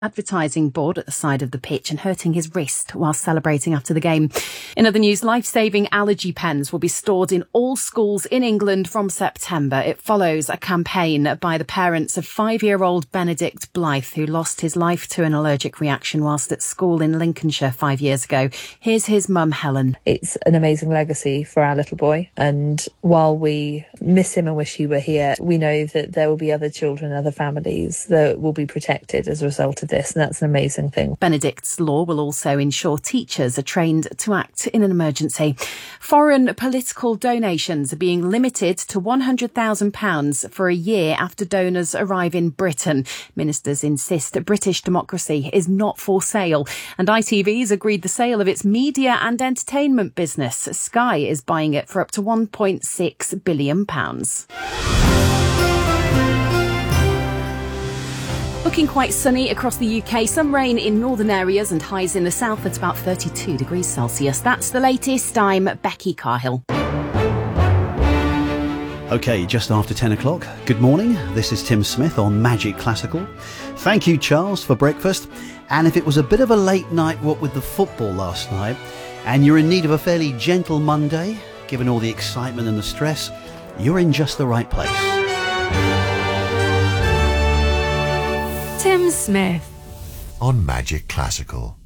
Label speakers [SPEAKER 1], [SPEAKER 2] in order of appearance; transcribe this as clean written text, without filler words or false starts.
[SPEAKER 1] advertising board at the side of the pitch and hurting his wrist while celebrating after the game. In other news, life-saving allergy pens will be stored in all schools in England from September. It follows a campaign by the parents of 5-year-old Benedict Blythe, who lost his life to an allergic reaction whilst at school in Lincolnshire 5 years ago. Here's his mum, Helen.
[SPEAKER 2] It's an amazing legacy for our little boy, and while we miss him and wish he were here, we know that there will be other children, other families that will be protected as a result of this, and that's an amazing thing.
[SPEAKER 1] Benedict's law will also ensure teachers are trained to act in an emergency. Foreign political donations are being limited to £100,000 for a year after donors arrive in Britain. Ministers insist that British democracy is not for sale, and ITV's agreed the sale of its media and entertainment business. Sky is buying it for up to £1.6 billion. Looking quite sunny across the UK, some rain in northern areas and highs in the south at about 32 degrees Celsius. That's the latest. I'm Becky Carhill.
[SPEAKER 3] OK, just after 10 o'clock. Good morning. This is Tim Smith on Magic Classical. Thank you, Charles, for breakfast. And if it was a bit of a late night, what with the football last night, and you're in need of a fairly gentle Monday, given all the excitement and the stress, you're in just the right place.
[SPEAKER 4] Tim Smith
[SPEAKER 5] on Magic Classical.